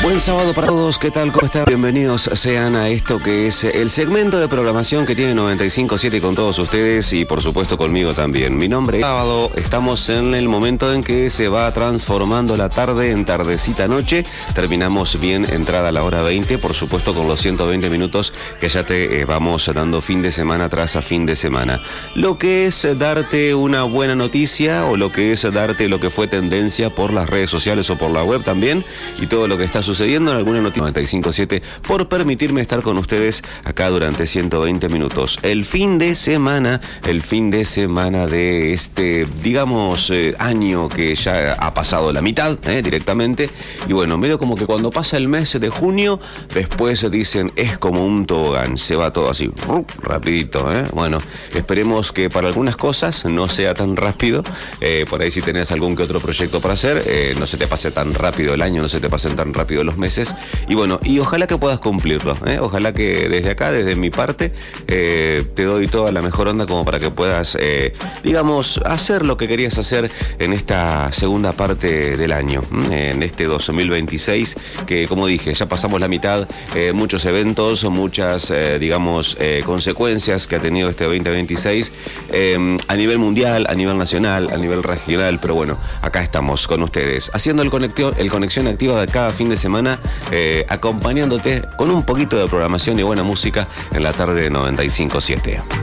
Buen sábado para todos, ¿qué tal? ¿Cómo están? Bienvenidos sean a esto que es el segmento de programación que tiene 95.7 con todos ustedes y por supuesto conmigo también. Mi nombre es Sábado, estamos en el momento en que se va transformando la tarde en tardecita noche. Terminamos bien entrada a la hora 20, por supuesto con los 120 minutos que ya te vamos dando fin de semana tras a fin de semana. Lo que es darte una buena noticia o lo que es darte lo que fue tendencia por las redes sociales o por la web también y todo lo que está sucediendo en alguna noticia 95.7 por permitirme estar con ustedes acá durante 120 minutos. El fin de semana de este, digamos, año que ya ha pasado la mitad directamente. Y bueno, medio como que cuando pasa el mes de junio, después dicen es como un tobogán, se va todo así, rapidito. Bueno, esperemos que para algunas cosas no sea tan rápido. Por ahí si tenés algún que otro proyecto para hacer, no se te pase tan rápido el año, no se te pasen tan rápido los meses. Y bueno, y ojalá que puedas cumplirlo. Ojalá que desde acá, desde mi parte, te doy toda la mejor onda como para que puedas, digamos, hacer lo que querías hacer en esta segunda parte del año, en este 2026, que como dije, ya pasamos la mitad, muchos eventos, muchas, digamos, consecuencias que ha tenido este 2026 a nivel mundial, a nivel nacional, a nivel regional, pero bueno, acá estamos con ustedes, haciendo el conexión activa de cada fin de semana, acompañándote con un poquito de programación y buena música en la tarde de 95.7.